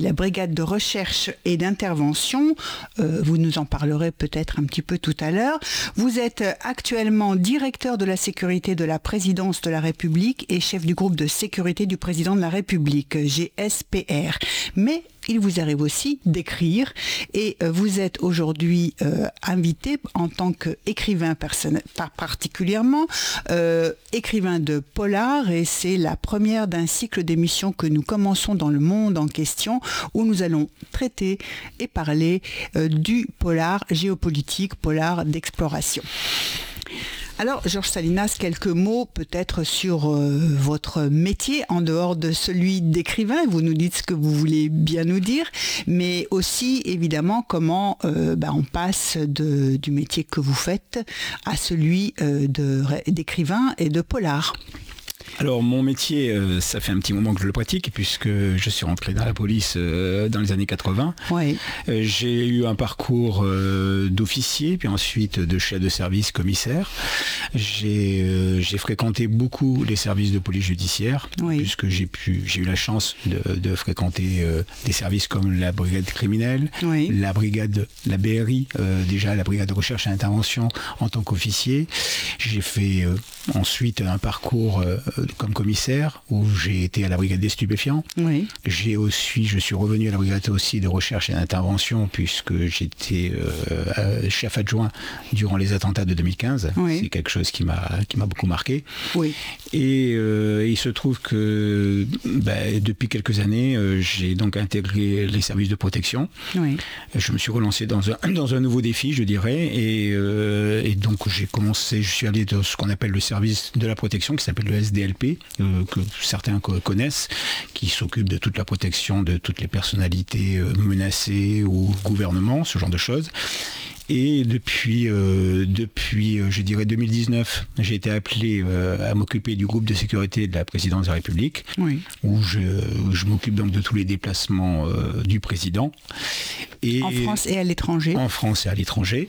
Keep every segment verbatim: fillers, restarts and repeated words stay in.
la brigade de recherche et d'intervention. Euh, vous nous en parlerez peut-être un petit peu tout à l'heure. Vous êtes actuellement directeur de la sécurité de la présidence de la République et chef du groupe de sécurité du président de la République, G S P R. Mais il vous arrive aussi d'écrire et vous êtes aujourd'hui euh, invité en tant qu'écrivain person- particulièrement, euh, écrivain de polar, et c'est la première d'un cycle d'émissions que nous commençons dans le monde en question où nous allons traiter et parler euh, du polar géopolitique, polar d'exploration. Alors, Georges Salinas, quelques mots peut-être sur euh, votre métier en dehors de celui d'écrivain. Vous nous dites ce que vous voulez bien nous dire, mais aussi évidemment comment euh, bah, on passe de, du métier que vous faites à celui euh, de, d'écrivain et de polar. Alors mon métier, euh, ça fait un petit moment que je le pratique puisque je suis rentré dans la police euh, dans les années quatre-vingts. Oui. Euh, j'ai eu un parcours euh, d'officier, puis ensuite de chef de service commissaire. J'ai, euh, j'ai fréquenté beaucoup les services de police judiciaire, oui. puisque j'ai pu, j'ai eu la chance de, de fréquenter euh, des services comme la brigade criminelle, oui. la brigade, la B R I, euh, déjà la brigade de recherche et intervention en tant qu'officier. J'ai fait euh, ensuite un parcours euh, comme commissaire où j'ai été à la brigade des stupéfiants. Oui. J'ai aussi, je suis revenu à la brigade aussi de recherche et d'intervention puisque j'étais euh, chef adjoint durant les attentats de deux mille quinze. Oui. C'est quelque chose qui m'a qui m'a beaucoup marqué. Oui. Et euh, il se trouve que bah, depuis quelques années, euh, j'ai donc intégré les services de protection. Oui. Je me suis relancé dans un dans un nouveau défi, je dirais, et, euh, et donc j'ai commencé, je suis allé dans ce qu'on appelle le service de la protection qui s'appelle le S D L P, euh, que certains connaissent, qui s'occupe de toute la protection de toutes les personnalités euh, menacées ou gouvernement, ce genre de choses. Et depuis, euh, depuis euh, je dirais deux mille dix-neuf, j'ai été appelé euh, à m'occuper du groupe de sécurité de la présidence de la République, oui. où je, je m'occupe donc de tous les déplacements euh, du président. Et en France et à l'étranger. En France et à l'étranger.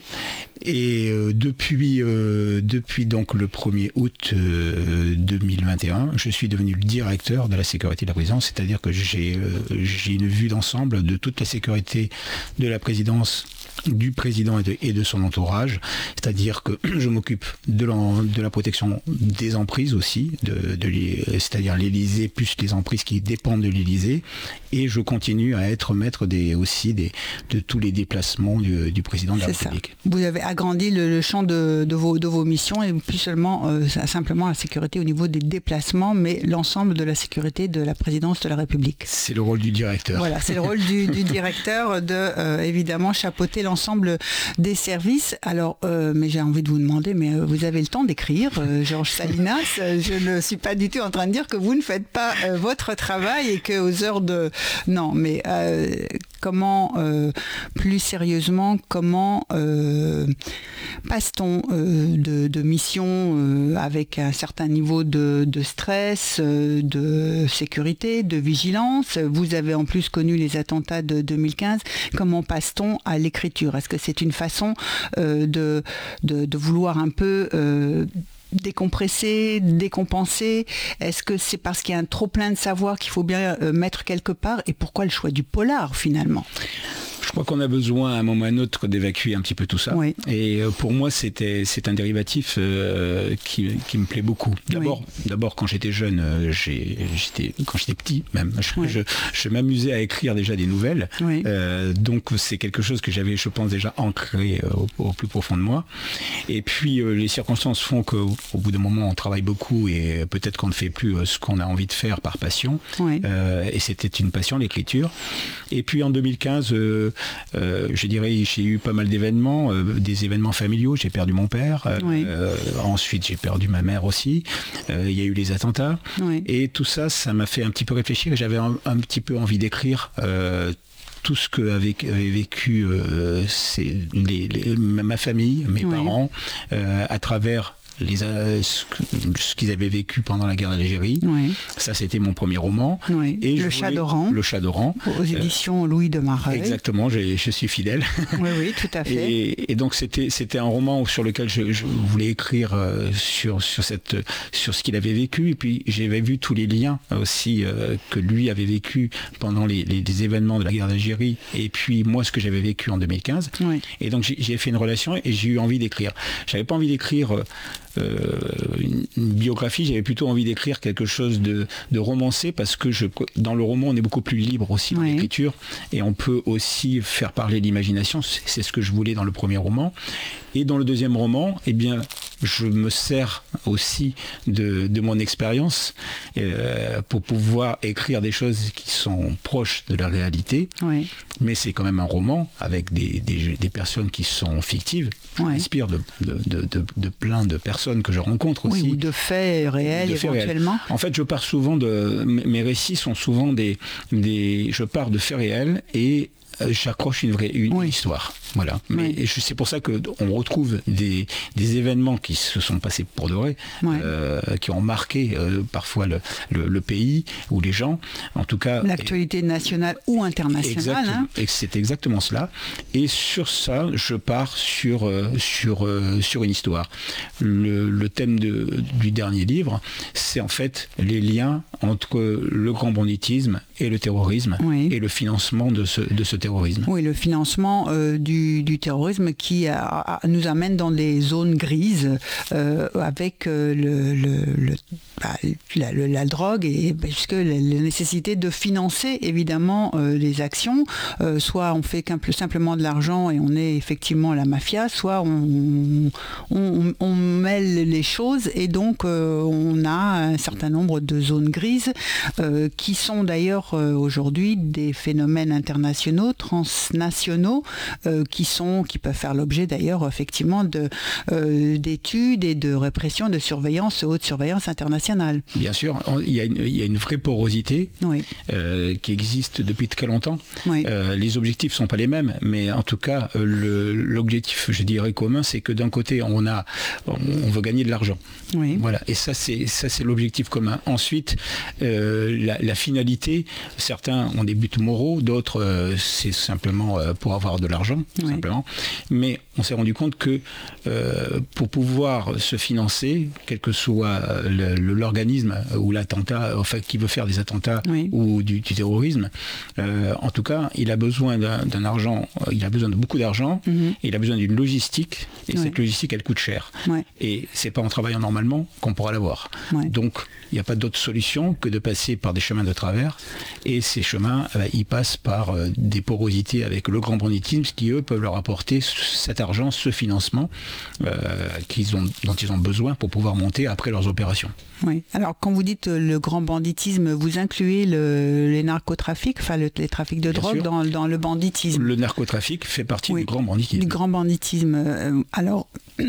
Et euh, depuis, euh, depuis donc le premier août euh, deux mille vingt et un, je suis devenu le directeur de la sécurité de la présidence, c'est-à-dire que j'ai, euh, j'ai une vue d'ensemble de toute la sécurité de la présidence, du président et de, et de son entourage, c'est-à-dire que je m'occupe de la, de la protection des emprises aussi, de, de les, c'est-à-dire l'Élysée plus les emprises qui dépendent de l'Élysée, et je continue à être maître des, aussi des, de tous les déplacements du, du président de la C'est République. Ça. Vous avez agrandi le, le champ de, de, vos, de vos missions et plus seulement euh, simplement la sécurité au niveau des déplacements, mais l'ensemble de la sécurité de la présidence de la République. C'est le rôle du directeur. Voilà, c'est le rôle du, du directeur de euh, évidemment chapeauter l'ensemble des services. Alors, euh, mais j'ai envie de vous demander, mais euh, vous avez le temps d'écrire, euh, Georges Salinas. Je ne suis pas du tout en train de dire que vous ne faites pas euh, votre travail et que aux heures de... Non, mais euh, comment, euh, plus sérieusement, comment euh, passe-t-on euh, de, de mission euh, avec un certain niveau de, de stress, euh, de sécurité, de vigilance? Vous avez en plus connu les attentats de deux mille quinze. Comment passe-t-on à l'écriture? Est-ce que c'est une façon euh, de, de, de vouloir un peu... Euh, décompresser, décompenser? Est-ce que c'est parce qu'il y a un trop plein de savoir qu'il faut bien euh, mettre quelque part? Et pourquoi le choix du polar finalement? Je crois qu'on a besoin à un moment ou à un autre d'évacuer un petit peu tout ça. Oui. Et pour moi, c'était, c'est un dérivatif euh, qui, qui me plaît beaucoup. D'abord, oui. d'abord quand j'étais jeune, j'ai, j'étais, quand j'étais petit même, je, oui. je, je m'amusais à écrire déjà des nouvelles. Oui. Euh, donc c'est quelque chose que j'avais, je pense, déjà ancré au, au plus profond de moi. Et puis euh, les circonstances font qu'au au bout d'un moment, on travaille beaucoup et peut-être qu'on ne fait plus ce qu'on a envie de faire par passion. Oui. Euh, et c'était une passion, l'écriture. Et puis en deux mille quinze... Euh, Euh, je dirais j'ai eu pas mal d'événements, euh, des événements familiaux. J'ai perdu mon père, euh, oui. euh, ensuite j'ai perdu ma mère aussi, euh, il y a eu les attentats, oui. et tout ça ça m'a fait un petit peu réfléchir et j'avais un, un petit peu envie d'écrire euh, tout ce que avait, avait vécu euh, c'est les, les, ma famille, mes oui. parents, euh, à travers les, euh, ce, ce qu'ils avaient vécu pendant la guerre d'Algérie. Oui. Ça, c'était mon premier roman. Oui. Et le Chat d'Oran. Le Chat d'Oran. Aux éditions euh, Louis de Mareuil. Exactement, je suis fidèle. Oui, oui, tout à fait. Et, et donc c'était, c'était un roman sur lequel je, je voulais écrire euh, sur, sur, cette, sur ce qu'il avait vécu. Et puis j'avais vu tous les liens aussi euh, que lui avait vécu pendant les, les, les événements de la guerre d'Algérie. Et puis moi, ce que j'avais vécu en deux mille quinze. Oui. Et donc j'ai, j'ai fait une relation et j'ai eu envie d'écrire. J'avais pas envie d'écrire euh, une, une biographie, j'avais plutôt envie d'écrire quelque chose de, de romancé parce que je, dans le roman, on est beaucoup plus libre aussi dans oui. l'écriture et on peut aussi faire parler l'imagination. C'est, c'est ce que je voulais dans le premier roman. Et dans le deuxième roman, eh bien, je me sers aussi de, de mon expérience euh, pour pouvoir écrire des choses qui sont proches de la réalité. Oui. Mais c'est quand même un roman avec des, des, des personnes qui sont fictives. Je oui. m'inspire de, de, de, de, de plein de personnes que je rencontre aussi. Oui, ou de faits réels de faits éventuellement. Réels. En fait, je pars souvent de... Mes récits sont souvent des... des je pars de faits réels et j'accroche une vraie une oui. histoire. Voilà. Mais oui. c'est pour ça qu'on retrouve des, des événements qui se sont passés pour de vrai, oui. euh, qui ont marqué euh, parfois le, le, le pays ou les gens. En tout cas. L'actualité et, nationale ou internationale. Hein. Et c'est exactement cela. Et sur ça, je pars sur, euh, sur, euh, sur une histoire. Le, le thème de, du dernier livre, c'est en fait les liens entre le grand banditisme et le terrorisme oui. et le financement de ce, de ce terrorisme. Oui, le financement euh, du, du terrorisme qui a, a, nous amène dans des zones grises euh, avec euh, le, le, le, bah, la, le, la drogue et puisque la, la nécessité de financer évidemment euh, les actions. Euh, soit on fait qu'un, simplement de l'argent et on est effectivement la mafia, soit on, on, on mêle les choses et donc euh, on a un certain nombre de zones grises euh, qui sont d'ailleurs euh, aujourd'hui des phénomènes internationaux, transnationaux, euh, qui sont, qui peuvent faire l'objet d'ailleurs effectivement de, euh, d'études et de répression, de surveillance, haute surveillance internationale. Bien sûr, il y a une, il y a une vraie porosité oui. euh, qui existe depuis très longtemps. Oui. Euh, les objectifs ne sont pas les mêmes, mais en tout cas, le, l'objectif, je dirais, commun, c'est que d'un côté, on, a, on, on veut gagner de l'argent. Oui. Voilà. Et ça, c'est, ça, c'est l'objectif commun. Ensuite, euh, la, la finalité, certains ont des buts moraux, d'autres, euh, c'est simplement euh, pour avoir de l'argent, oui. simplement. Mais on s'est rendu compte que euh, pour pouvoir se financer, quel que soit le, le, l'organisme ou l'attentat, enfin, qui veut faire des attentats oui. ou du, du terrorisme, euh, en tout cas, il a besoin d'un, d'un argent, il a besoin de beaucoup d'argent, mm-hmm. et il a besoin d'une logistique, et oui. cette logistique, elle coûte cher. Oui. Et c'est pas en travaillant normalement qu'on pourra l'avoir. Oui. Donc, il n'y a pas d'autre solution que de passer par des chemins de travers, et ces chemins, euh, ils passent par euh, des porosités avec le grand banditisme, qui eux peuvent leur apporter cet argent, ce financement euh, qu'ils ont, dont ils ont besoin pour pouvoir monter après leurs opérations. Oui. Alors, quand vous dites le grand banditisme, vous incluez le, les narcotrafics, enfin le, les trafics de Bien drogue dans, dans le banditisme. Le narcotrafic fait partie oui, du grand banditisme. Du grand banditisme. Alors,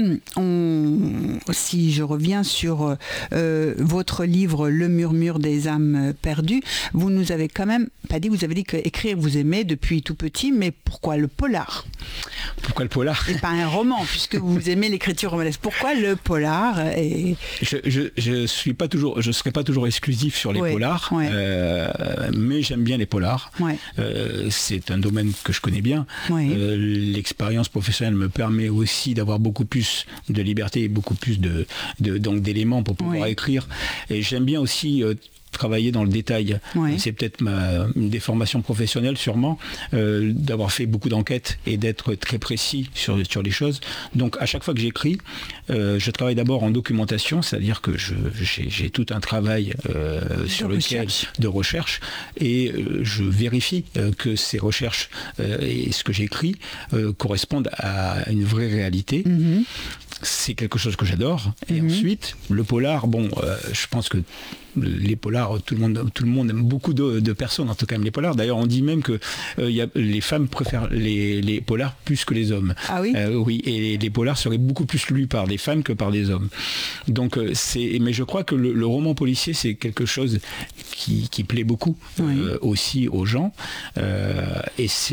on, si je reviens sur euh, votre livre Le murmure des âmes perdues, vous nous avez quand même pas dit, vous avez dit qu'écrire vous aimez depuis tout petit, mais pourquoi le polar ? Pourquoi le polar ? Et pas un roman, puisque vous aimez l'écriture romanesque. Pourquoi le polar ? Et... Je, je, je suis pas toujours, je serai pas toujours exclusif sur les ouais, polars, ouais. Euh, mais j'aime bien les polars. Ouais. Euh, c'est un domaine que je connais bien. Ouais. Euh, l'expérience professionnelle me permet aussi d'avoir beaucoup plus de liberté et beaucoup plus de, de donc d'éléments pour pouvoir ouais. écrire. Et j'aime bien aussi euh, travailler dans le détail. Oui. C'est peut-être ma, une déformation professionnelle sûrement, euh, d'avoir fait beaucoup d'enquêtes et d'être très précis sur, sur les choses. Donc à chaque fois que j'écris, euh, je travaille d'abord en documentation, c'est-à-dire que je, j'ai, j'ai tout un travail euh, sur de lequel recherche. de recherche et euh, je vérifie euh, que ces recherches euh, et ce que j'écris euh, correspondent à une vraie réalité. Mm-hmm. C'est quelque chose que j'adore. Et mm-hmm. ensuite, le polar, bon, euh, je pense que les polars, tout le monde, tout le monde aime beaucoup de, de personnes, en tout cas aime les polars. D'ailleurs, on dit même que euh, y a, les femmes préfèrent les, les polars plus que les hommes. Ah oui. Euh, oui, et les polars seraient beaucoup plus lus par des femmes que par des hommes. Donc, euh, c'est, mais je crois que le, le roman policier, c'est quelque chose qui, qui plaît beaucoup oui. euh, aussi aux gens. Euh, et c'est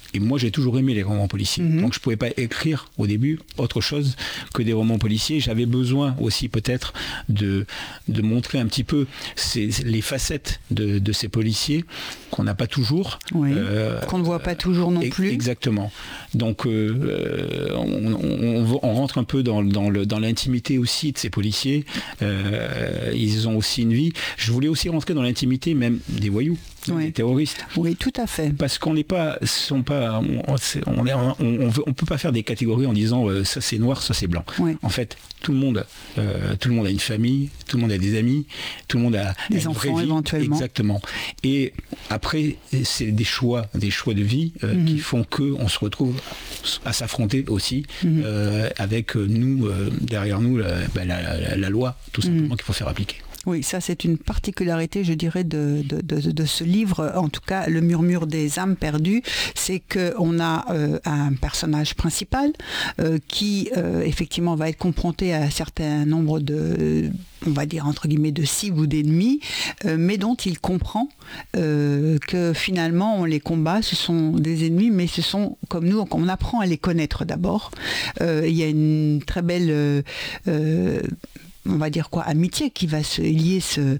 Et moi, j'ai toujours aimé les romans policiers. Mmh. Donc, je ne pouvais pas écrire au début autre chose que des romans policiers. J'avais besoin aussi peut-être de, de montrer un petit peu ces, les facettes de, de ces policiers qu'on n'a pas toujours. Oui, euh, qu'on ne voit pas toujours non plus. Exactement. Donc, euh, on, on, on rentre un peu dans, dans, le, dans l'intimité aussi de ces policiers. Euh, ils ont aussi une vie. Je voulais aussi rentrer dans l'intimité même des voyous. Oui. Des terroristes. Oui, tout à fait. Parce qu'on n'est pas, sont pas, on, on, est, on, on, veut, on peut pas faire des catégories en disant euh, ça c'est noir, ça c'est blanc. Oui. En fait, tout le monde, euh, tout le monde a une famille, tout le monde a des amis, tout le monde a des une enfants vraie vie. Éventuellement. Exactement. Et après, c'est des choix, des choix de vie euh, mm-hmm. qui font que on se retrouve à s'affronter aussi mm-hmm. euh, avec nous euh, derrière nous la, bah, la, la, la loi, tout simplement mm-hmm. qu'il faut faire appliquer. Oui, ça c'est une particularité, je dirais, de, de, de, de ce livre, en tout cas Le murmure des âmes perdues, c'est qu'on a euh, un personnage principal euh, qui euh, effectivement va être confronté à un certain nombre de, on va dire entre guillemets, de cibles ou d'ennemis, euh, mais dont il comprend euh, que finalement on les combat, ce sont des ennemis, mais ce sont comme nous, on apprend à les connaître d'abord. Euh, il y a une très belle... Euh, euh, on va dire quoi, amitié qui va se lier ce,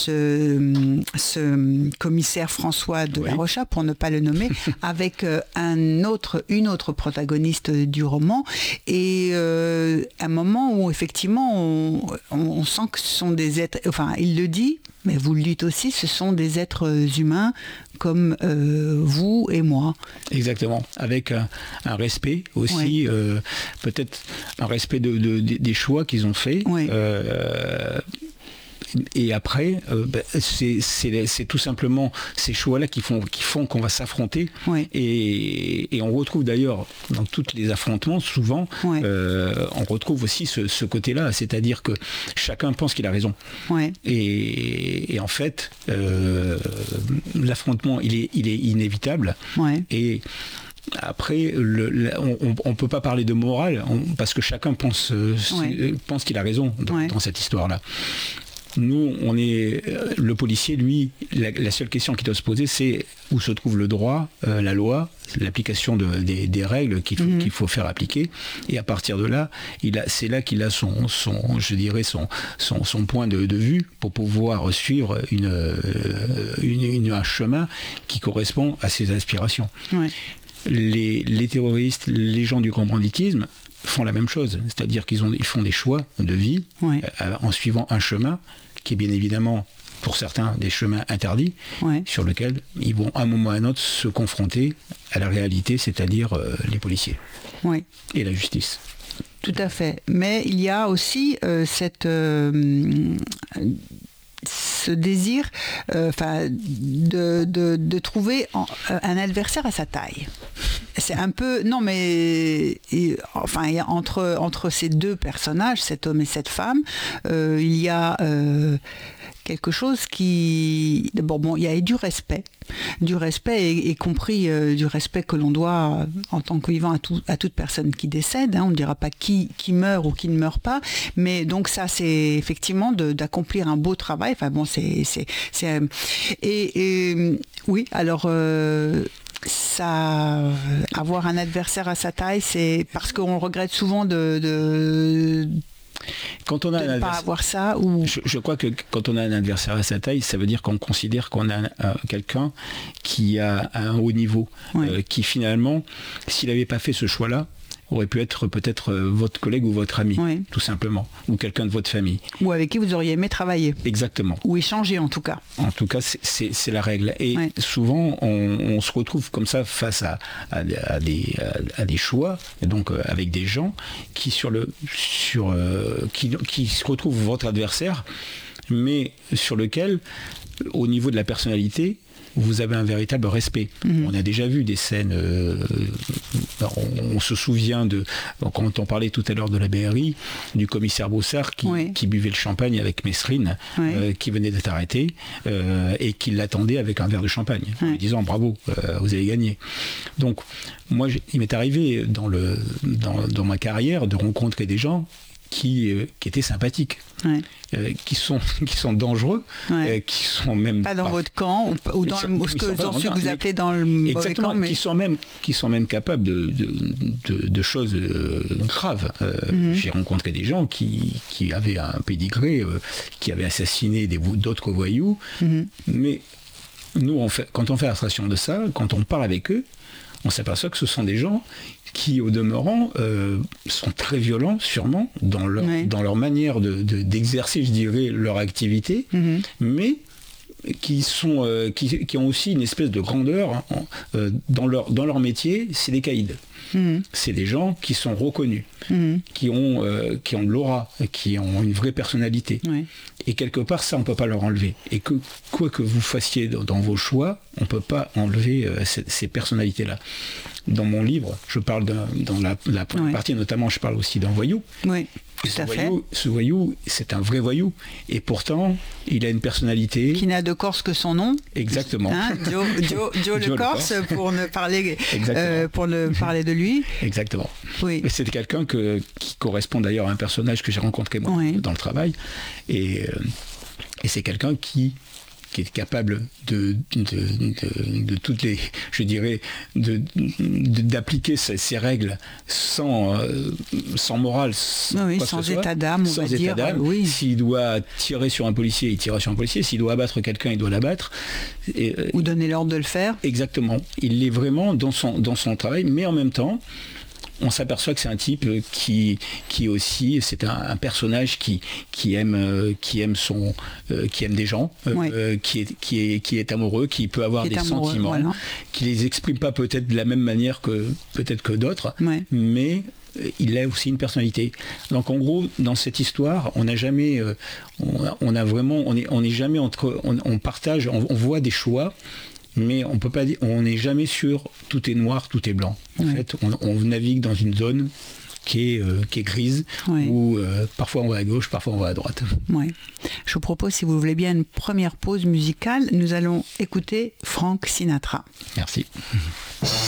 ce, ce commissaire François de oui. la Rocha, pour ne pas le nommer, avec un autre, une autre protagoniste du roman. Et euh, un moment où effectivement on, on sent que ce sont des êtres, enfin il le dit, mais vous le dites aussi, ce sont des êtres humains comme euh, vous et moi. Exactement, avec un, un respect aussi, ouais. euh, peut-être un respect de, de, de, des choix qu'ils ont faits. Ouais. Euh, et après, euh, bah, c'est, c'est, c'est tout simplement ces choix-là qui font, qui font qu'on va s'affronter. Ouais. Et, et on retrouve d'ailleurs, dans tous les affrontements, souvent, ouais. euh, on retrouve aussi ce, ce côté-là, c'est-à-dire que chacun pense qu'il a raison. Ouais. Et, et en fait, euh, l'affrontement, il est, il est inévitable. Ouais. Et après, le, le, on ne peut pas parler de morale, on, parce que chacun pense, ouais. pense qu'il a raison dans, ouais. dans cette histoire-là. Nous, on est le policier, lui, la, la seule question qu'il doit se poser, c'est où se trouve le droit, euh, la loi, l'application de, des, des règles qu'il faut, mmh. qu'il faut faire appliquer. Et à partir de là, il a, c'est là qu'il a son, son je dirais son, son, son point de, de vue pour pouvoir suivre une, une, une, un chemin qui correspond à ses aspirations. Ouais. Les, les terroristes, les gens du grand banditisme font la même chose, c'est-à-dire qu'ils ont, ils font des choix de vie ouais. euh, en suivant un chemin qui est bien évidemment, pour certains, des chemins interdits, ouais. sur lesquels ils vont à un moment ou à un autre se confronter à la réalité, c'est-à-dire euh, les policiers ouais. et la justice. Tout à fait. Mais il y a aussi euh, cette... Euh, ce désir euh, de, de, de trouver en, euh, un adversaire à sa taille. C'est un peu... Non, mais... Et, enfin, entre, entre ces deux personnages, cet homme et cette femme, euh, il y a... Euh, quelque chose qui... D'abord, bon, il y a du respect, du respect, et, et compris euh, du respect que l'on doit, euh, en tant que vivant, à, tout, à toute personne qui décède. Hein, on ne dira pas qui, qui meurt ou qui ne meurt pas, mais donc ça, c'est effectivement de, d'accomplir un beau travail. Enfin bon, c'est... c'est, c'est et, et oui, alors... Euh, ça, avoir un adversaire à sa taille, c'est parce qu'on regrette souvent de... de Quand on a de ne pas avoir ça ou... je, je crois que quand on a un adversaire à sa taille, ça veut dire qu'on considère qu'on a euh, quelqu'un qui a un haut niveau, oui. euh, qui finalement, s'il n'avait pas fait ce choix-là, aurait pu être peut-être votre collègue ou votre ami, oui. tout simplement, ou quelqu'un de votre famille. Ou avec qui vous auriez aimé travailler. Exactement. Ou échanger en tout cas. En tout cas, c'est, c'est, c'est la règle. Et oui. souvent, on, on se retrouve comme ça face à, à, à, des, à, à des choix, et donc euh, avec des gens qui, sur le, sur, euh, qui, qui se retrouvent votre adversaire, mais sur lequel, au niveau de la personnalité, vous avez un véritable respect. Mmh. On a déjà vu des scènes, euh, on, on se souvient de, quand on parlait tout à l'heure de la B R I, du commissaire Bossard qui, oui. qui buvait le champagne avec Mesrine, oui. euh, qui venait d'être arrêté, euh, et qui l'attendait avec un verre de champagne, oui. en lui disant bravo, euh, vous avez gagné. Donc, moi, il m'est arrivé dans, le, dans, dans ma carrière de rencontrer des gens qui, euh, qui étaient sympathiques, ouais. euh, qui, sont, qui sont dangereux, ouais. euh, qui sont même... Pas dans par... votre camp, ou, ou dans, le, ce que, dans ceux que vous appelez dans le mauvais camp, mais... qui sont même, qui sont même capables de, de, de, de choses euh, graves. Euh, mm-hmm. J'ai rencontré des gens qui, qui avaient un pédigré, euh, qui avaient assassiné des, d'autres voyous, mm-hmm. mais nous, on fait, quand on fait abstraction de ça, quand on parle avec eux, on s'aperçoit que ce sont des gens qui, au demeurant, euh, sont très violents, sûrement, dans leur, oui. dans leur manière de, de, d'exercer, je dirais, leur activité, mm-hmm. mais qui, sont, euh, qui, qui ont aussi une espèce de grandeur hein, euh, dans, leur, dans leur métier, c'est des caïds. Mmh. C'est des gens qui sont reconnus, mmh. qui, ont, euh, qui ont de l'aura, qui ont une vraie personnalité. Oui. Et quelque part, ça, on ne peut pas leur enlever. Et que quoi que vous fassiez dans, dans vos choix, on ne peut pas enlever euh, ces, ces personnalités-là. Dans mon livre, je parle d'un, dans la, la première oui. partie, notamment, je parle aussi d'un voyou. Oui. Tout ce, à voyou, fait. ce voyou, c'est un vrai voyou. Et pourtant, il a une personnalité... Qui n'a de Corse que son nom. Exactement. Hein, Joe, Joe, Joe, Joe le Corse, le Corse. Pour, ne parler, euh, pour ne parler de lui. Exactement. Oui. Et c'est quelqu'un que, qui correspond d'ailleurs à un personnage que j'ai rencontré moi oui. dans le travail. Et, euh, et c'est quelqu'un qui... qui est capable de, de, de, de toutes les, je dirais, de, de, d'appliquer ces, ces règles sans, euh, sans morale, oui, sans état soit, d'âme, on sans va état dire. d'âme. Oui. S'il doit tirer sur un policier, il tire sur un policier. S'il doit abattre quelqu'un, il doit l'abattre. Et, Ou donner l'ordre de le faire. Exactement. Il est vraiment dans son, dans son travail, mais en même temps, on s'aperçoit que c'est un type qui, qui aussi, c'est un, un personnage qui, qui, aime, euh, qui, aime son, euh, qui aime des gens, euh, oui. euh, qui, est, qui, est, qui est amoureux, qui peut avoir qui des amoureux, sentiments, voilà. qui les exprime pas peut-être de la même manière que, peut-être que d'autres, oui. mais il a aussi une personnalité. Donc en gros, dans cette histoire, on n'a jamais, euh, on, on a vraiment, on est, on est jamais entre, on, on partage, on, on voit des choix. Mais on peut pas dire, on n'est jamais sûr, tout est noir, tout est blanc. En oui. fait, on, on navigue dans une zone qui est, euh, qui est grise, oui. où euh, parfois on va à gauche, parfois on va à droite. Oui. Je vous propose, si vous voulez bien, une première pause musicale. Nous allons écouter Frank Sinatra. Merci.